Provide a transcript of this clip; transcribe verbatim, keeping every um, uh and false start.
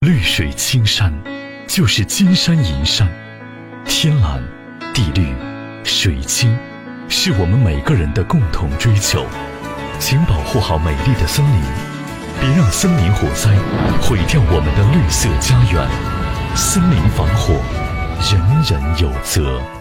绿水青山就是金山银山，天蓝地绿水清是我们每个人的共同追求。请保护好美丽的森林，别让森林火灾毁掉我们的绿色家园。森林防火，人人有责。